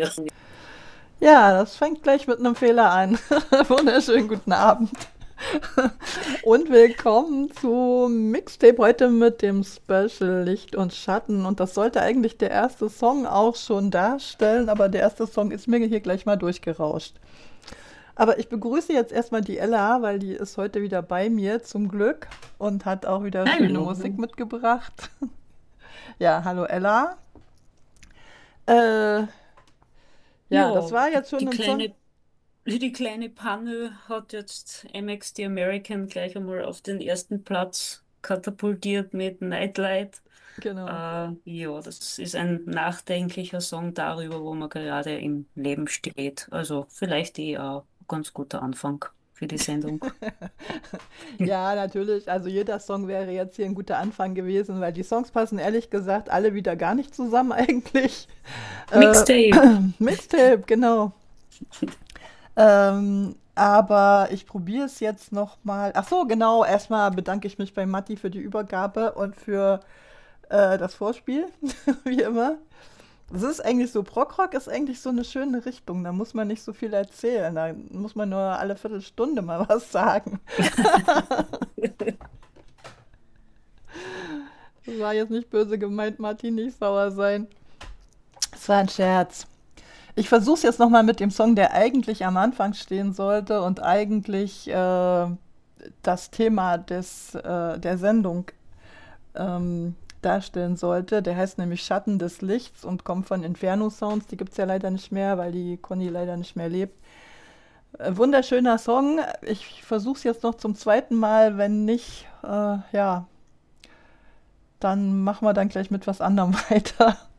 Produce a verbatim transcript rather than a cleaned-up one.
Ja, das fängt gleich mit einem Fehler an. Wunderschönen guten Abend. Und willkommen zu Mixtape heute mit dem Special Licht und Schatten. Und das sollte eigentlich der erste Song auch schon darstellen, aber der erste Song ist mir hier gleich mal durchgerauscht. Aber ich begrüße jetzt erstmal die Ella, weil die ist heute wieder bei mir zum Glück und hat auch wieder schöne Hallo. Musik mitgebracht. Ja, hallo Ella. Äh, ja, das Ja, war jetzt schon die ein Song. kleine, die kleine Panne hat jetzt M X The American gleich einmal auf den ersten Platz katapultiert mit Nightlight. Genau. Äh, ja, das ist ein nachdenklicher Song darüber, wo man gerade im Leben steht. Also vielleicht eh auch ein ganz guter Anfang für die Sendung. Ja, natürlich. Also jeder Song wäre jetzt hier ein guter Anfang gewesen, weil die Songs passen ehrlich gesagt alle wieder gar nicht zusammen eigentlich. Äh, Mixtape. Mixtape, genau. Ähm, aber ich probiere es jetzt noch mal. Ach so, genau. Erstmal bedanke ich mich bei Matti für die Übergabe und für äh, das Vorspiel, wie immer. Es ist eigentlich so, Prog-Rock ist eigentlich so eine schöne Richtung. Da muss man nicht so viel erzählen. Da muss man nur alle Viertelstunde mal was sagen. Das war jetzt nicht böse gemeint, Martin, nicht sauer sein. Es war ein Scherz. Ich versuche es jetzt nochmal mit dem Song, der eigentlich am Anfang stehen sollte und eigentlich äh, das Thema des, äh, der Sendung ähm, darstellen sollte. Der heißt nämlich Schatten des Lichts und kommt von Inferno Sounds. Die gibt es ja leider nicht mehr, weil die Conny leider nicht mehr lebt. Äh, wunderschöner Song. Ich versuche es jetzt noch zum zweiten Mal. Wenn nicht, äh, ja, dann machen wir dann gleich mit was anderem weiter.